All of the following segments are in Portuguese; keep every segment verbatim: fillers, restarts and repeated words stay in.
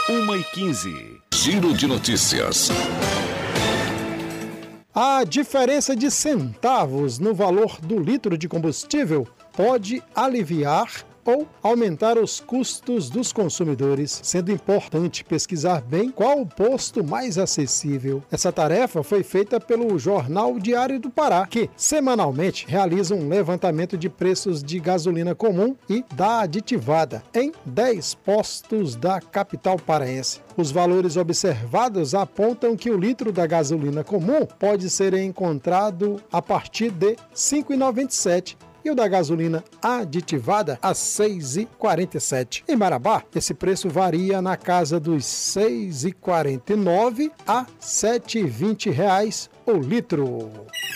uma e quinze. Giro de notícias. A diferença de centavos no valor do litro de combustível pode aliviar ou aumentar os custos dos consumidores, sendo importante pesquisar bem qual o posto mais acessível. Essa tarefa foi feita pelo Jornal Diário do Pará, que semanalmente realiza um levantamento de preços de gasolina comum e da aditivada em dez postos da capital paraense. Os valores observados apontam que o litro da gasolina comum pode ser encontrado a partir de cinco reais e noventa e sete centavos e o da gasolina aditivada a seis reais e quarenta e sete centavos. Em Marabá, esse preço varia na casa dos seis reais e quarenta e nove centavos a sete reais e vinte reais o litro.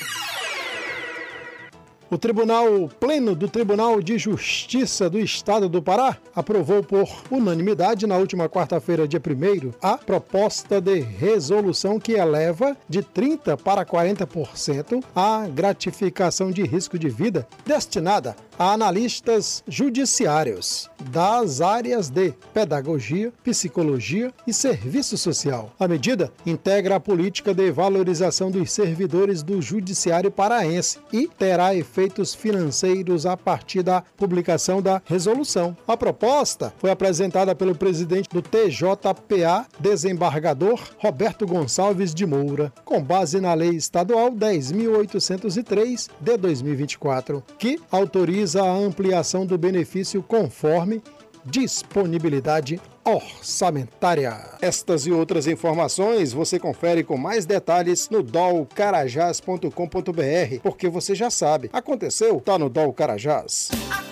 O Tribunal Pleno do Tribunal de Justiça do Estado do Pará aprovou por unanimidade na última quarta-feira, dia primeiro, a proposta de resolução que eleva de trinta por cento para quarenta por cento a gratificação de risco de vida destinada a analistas judiciários das áreas de pedagogia, psicologia e serviço social. A medida integra a política de valorização dos servidores do Judiciário paraense e terá efeitos financeiros a partir da publicação da resolução. A proposta foi apresentada pelo presidente do T J P A, desembargador Roberto Gonçalves de Moura, com base na Lei Estadual dez mil oitocentos e três de dois mil e vinte e quatro, que autoriza a ampliação do benefício conforme disponibilidade orçamentária. Estas e outras informações você confere com mais detalhes no dol carajás ponto com ponto br, porque você já sabe, aconteceu, tá no Dol Carajás.